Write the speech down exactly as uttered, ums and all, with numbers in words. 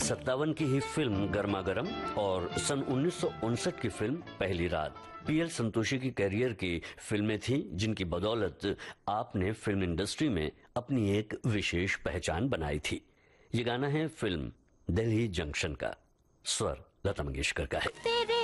सत्तावन की ही फिल्म गर्मा गर्म और सन उन्नीस सौ उनसठ की फिल्म पहली रात पी एल संतोषी की कैरियर की फिल्में थी, जिनकी बदौलत आपने फिल्म इंडस्ट्री में अपनी एक विशेष पहचान बनाई थी। ये गाना है फिल्म दिल्ली जंक्शन का, स्वर लता मंगेशकर का है।